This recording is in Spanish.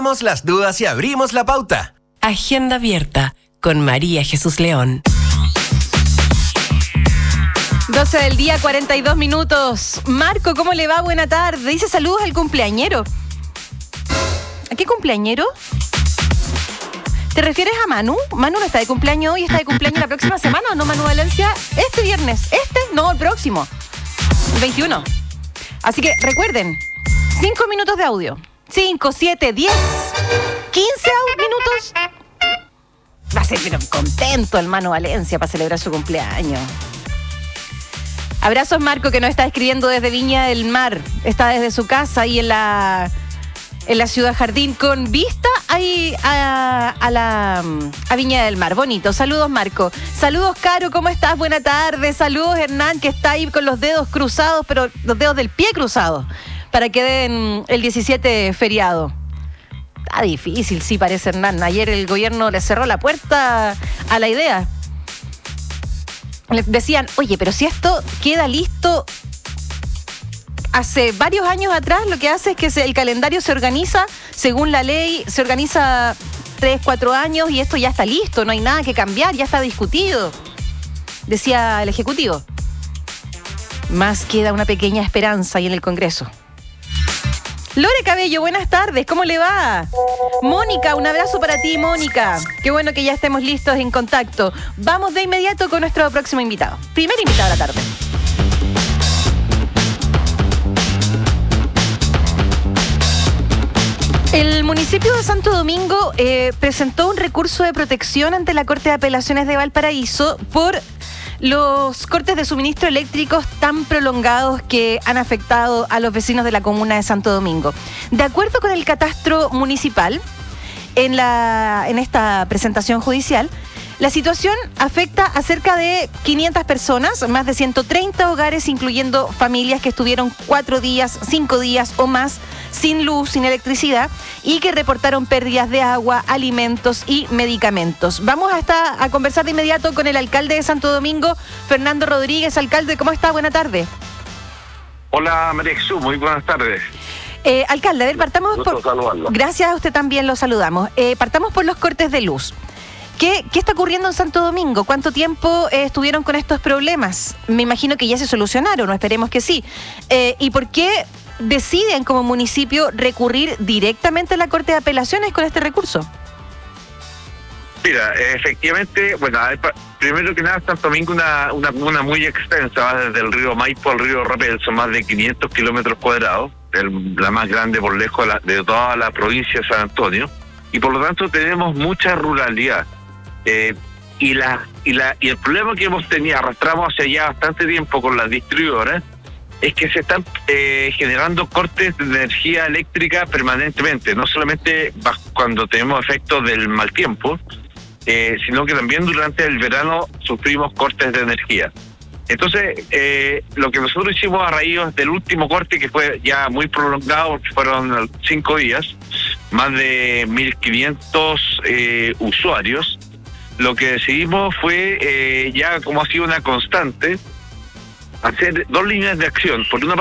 las dudas y abrimos la pauta. Agenda abierta con María Jesús León. 12 del día, 42 minutos. Marco, ¿cómo le va? Buena tarde. Dice saludos al cumpleañero. ¿A qué cumpleañero? ¿Te refieres a Manu? Manu no está de cumpleaños hoy, está de cumpleaños la próxima semana, ¿o no, Manu Valencia? Este viernes. No, el próximo. El 21. Así que recuerden, 5 minutos de audio. 5, 7, 10, 15 minutos. Va a ser pero contento el Manu Valencia para celebrar su cumpleaños. Abrazos, Marco, que nos está escribiendo desde Viña del Mar. Está desde su casa ahí en la Ciudad Jardín con vista ahí a Viña del Mar. Bonito. Saludos, Marco. Saludos, Caro. ¿Cómo estás? Buena tarde. Saludos, Hernán, que está ahí con los dedos cruzados, pero los dedos del pie cruzados, para que den el 17 feriado. Está difícil, sí, parece, Hernán. Ayer el gobierno le cerró la puerta a la idea. Les decían, oye, pero si esto queda listo hace varios años atrás, lo que hace es que el calendario se organiza según la ley, se organiza 3, 4 años y esto ya está listo, no hay nada que cambiar, ya está discutido, decía el Ejecutivo. Más queda una pequeña esperanza ahí en el Congreso. Lore Cabello, buenas tardes, ¿cómo le va? Mónica, un abrazo para ti, Mónica. Qué bueno que ya estemos listos en contacto. Vamos de inmediato con nuestro próximo invitado. Primer invitado de la tarde. El municipio de Santo Domingo presentó un recurso de protección ante la Corte de Apelaciones de Valparaíso por los cortes de suministro eléctricos tan prolongados que han afectado a los vecinos de la comuna de Santo Domingo. De acuerdo con el catastro municipal, en esta presentación judicial, la situación afecta a cerca de 500 personas, más de 130 hogares, incluyendo familias que estuvieron 4 días, 5 días o más sin luz, sin electricidad, y que reportaron pérdidas de agua, alimentos y medicamentos. Vamos a conversar de inmediato con el alcalde de Santo Domingo, Fernando Rodríguez. Alcalde, ¿cómo está? Buena tarde. Hola, María Jesús, muy buenas tardes. Alcalde, a ver, partamos por... saludarlo. Gracias, a usted también lo saludamos. Partamos por los cortes de luz. ¿Qué está ocurriendo en Santo Domingo? ¿Cuánto tiempo estuvieron con estos problemas? Me imagino que ya se solucionaron, o esperemos que sí. ¿Y por qué deciden como municipio recurrir directamente a la Corte de Apelaciones con este recurso? Mira, efectivamente, bueno, primero que nada, Santo Domingo una comuna muy extensa, va desde el río Maipo al río Rapel, son más de 500 kilómetros cuadrados, la más grande por lejos de toda la provincia de San Antonio, y por lo tanto tenemos mucha ruralidad. Y el problema que arrastramos hace ya bastante tiempo con las distribuidoras es que se están generando cortes de energía eléctrica permanentemente, no solamente cuando tenemos efectos del mal tiempo, sino que también durante el verano sufrimos cortes de energía. Entonces, lo que nosotros hicimos a raíz del último corte, que fue ya muy prolongado, porque fueron 5 días, más de 1.500 usuarios, lo que decidimos fue, ya como ha sido una constante, hacer 2 líneas de acción. Por una